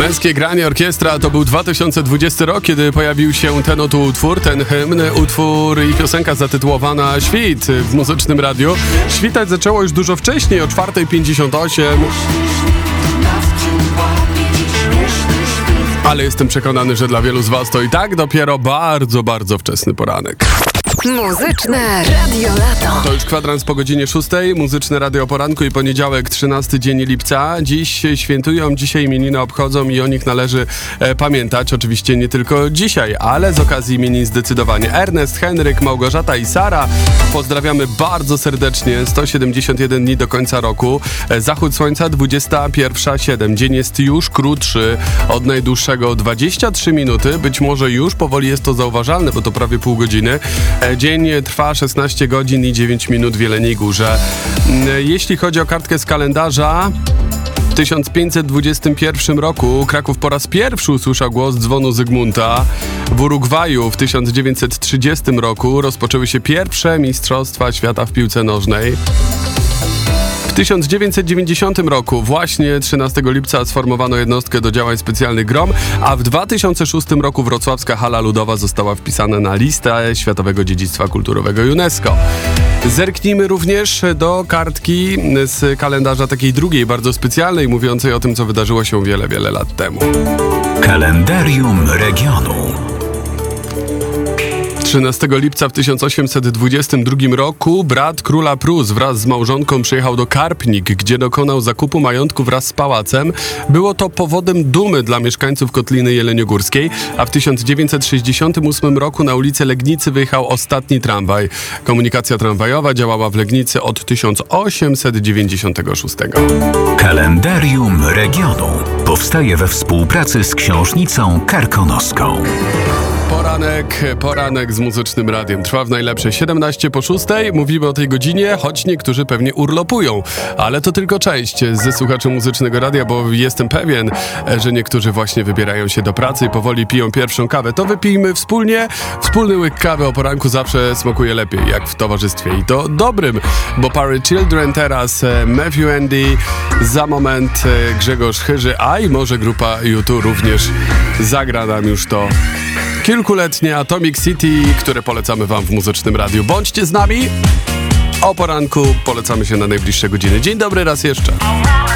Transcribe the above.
Męskie granie orkiestra to był 2020 rok, kiedy pojawił się ten oto utwór, ten hymn, utwór i piosenka zatytułowana Świt w Muzycznym Radiu. Świtać zaczęło już dużo wcześniej, o 4:58. Ale jestem przekonany, że dla wielu z was to i tak dopiero bardzo, bardzo wczesny poranek. Muzyczne Radio Lato. To już kwadrans po godzinie 6. Muzyczne Radio o poranku i poniedziałek, 13 dzień lipca. Dziś świętują, dzisiaj imieniny obchodzą i o nich należy pamiętać. Oczywiście nie tylko dzisiaj, ale z okazji imienin zdecydowanie. Ernest, Henryk, Małgorzata i Sara. Pozdrawiamy bardzo serdecznie. 171 dni do końca roku. Zachód słońca 21:07. Dzień jest już krótszy od najdłuższego 23 minuty. Być może już powoli jest to zauważalne, bo to prawie pół godziny. Dzień trwa 16 godzin i 9 minut w Jeleniej Górze. Jeśli chodzi o kartkę z kalendarza, w 1521 roku Kraków po raz pierwszy usłyszał głos dzwonu Zygmunta. W Urugwaju w 1930 roku rozpoczęły się pierwsze Mistrzostwa Świata w piłce nożnej. W 1990 roku, właśnie 13 lipca, sformowano jednostkę do działań specjalnych GROM, a w 2006 roku wrocławska hala ludowa została wpisana na listę Światowego Dziedzictwa Kulturowego UNESCO. Zerknijmy również do kartki z kalendarza takiej drugiej, bardzo specjalnej, mówiącej o tym, co wydarzyło się wiele, wiele lat temu. Kalendarium regionu. 13 lipca w 1822 roku brat króla Prus wraz z małżonką przyjechał do Karpnik, gdzie dokonał zakupu majątku wraz z pałacem. Było to powodem dumy dla mieszkańców Kotliny Jeleniogórskiej, a w 1968 roku na ulicę Legnicy wyjechał ostatni tramwaj. Komunikacja tramwajowa działała w Legnicy od 1896. Kalendarium regionu powstaje we współpracy z Książnicą Karkonoską. Poranek z Muzycznym Radiem trwa w najlepsze 17:06. Mówimy o tej godzinie, choć niektórzy pewnie urlopują. Ale to tylko część ze słuchaczy Muzycznego Radia, bo jestem pewien, że niektórzy właśnie wybierają się do pracy i powoli piją pierwszą kawę. To wypijmy wspólnie. Wspólny łyk kawy o poranku zawsze smakuje lepiej, jak w towarzystwie. I to dobrym, bo Party Children teraz, Matthew Andy, za moment Grzegorz Chyży, a i może grupa U2 również zagra nam już to kilkuletnie Atomic City, które polecamy wam w Muzycznym Radiu. Bądźcie z nami. O poranku polecamy się na najbliższe godziny. Dzień dobry raz jeszcze.